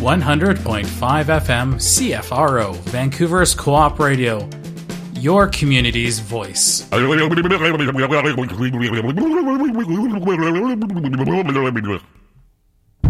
100.5 FM CFRO, Vancouver's Co-op Radio, your community's voice.